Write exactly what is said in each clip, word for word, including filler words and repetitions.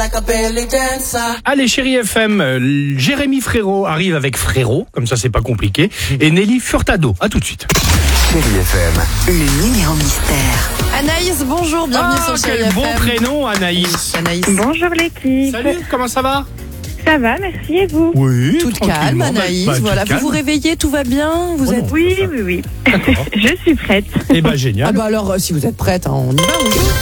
Allez, chérie F M, euh, Jérémy Frérot arrive avec Frérot, comme ça c'est pas compliqué, et Nelly Furtado. À tout de suite. Chérie F M. Le numéro mystère. Anaïs, bonjour, bienvenue Ah, sur Chérie quel F M. bon prénom, Anaïs. Anaïs. Bonjour l'équipe. Salut, comment ça va? Ça va, merci et vous? Oui, Toute calme, Anaïs. Bah, bah, voilà, toute vous calme. vous réveillez, tout va bien. Vous Oh êtes. non. Oui, oui, oui. D'accord. Je suis prête. Eh ben génial. Ah bah alors, euh, si vous êtes prête, hein, on y va. On y va.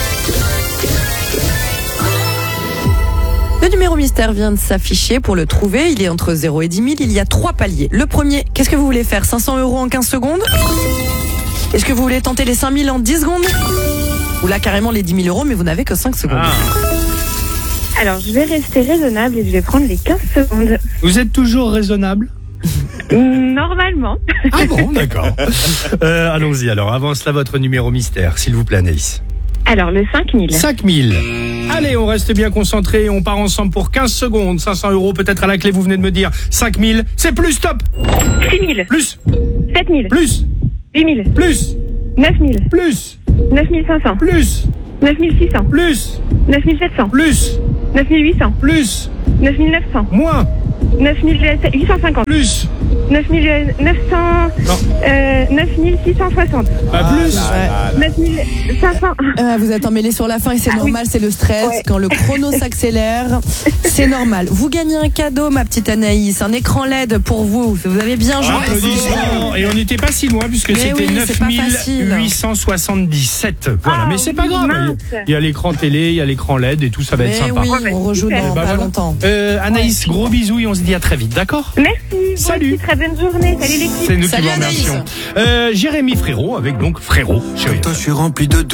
Le numéro mystère vient de s'afficher. Pour le trouver, il est entre zéro et dix mille. Il y a trois paliers. Le premier, qu'est-ce que vous voulez faire? cinq cents euros en quinze secondes? Est-ce que vous voulez tenter les cinq mille en dix secondes? Ou là, carrément les dix mille euros, mais vous n'avez que cinq secondes. Ah. Alors, je vais rester raisonnable et je vais prendre les quinze secondes. Vous êtes toujours raisonnable? Normalement. Ah bon, d'accord. Euh, allons-y alors, avance là votre numéro mystère, s'il vous plaît Anaïs. Alors, le cinq mille. cinq mille. Allez, on reste bien concentré, on part ensemble pour quinze secondes. cinq cents euros peut-être à la clé, vous venez de me dire. cinq mille, c'est plus, stop. six mille. Plus, sept mille. plus, huit mille. plus, neuf mille. plus, neuf mille cinq cents. plus, neuf mille six cents. plus, neuf mille sept cents. plus, neuf mille huit cents. plus, neuf mille neuf cents. moins, neuf mille huit cent cinquante. plus, neuf mille neuf cents. non, Euh, neuf mille six cent soixante. pas plus. neuf mille cinq cents. Ah, vous êtes emmêlés sur la fin et c'est normal, c'est le stress. Ouais. Quand le chrono s'accélère, c'est normal. Vous gagnez un cadeau, ma petite Anaïs, un écran L E D pour vous. Vous avez bien joué. Applaudissements. Et on n'était pas si loin puisque Mais c'était oui, c'est pas neuf mille huit cent soixante-dix-sept. Voilà, Ah mais c'est pas oui, grave. mince. Il y a l'écran télé, il y a l'écran L E D et tout, ça va être Mais sympa. oui, Ouais, on rejoue super. dans Bah pas voilà. longtemps. Euh, Anaïs, gros bisous et on se dit à très vite, d'accord? Merci. Vous Salut. aussi, très bonne journée. Salut l'équipe. C'est nous Salut, qui vous remercions. Anaïs. Euh, Jérémy Frérot avec donc Frérot, chérie. Toi, je suis rempli de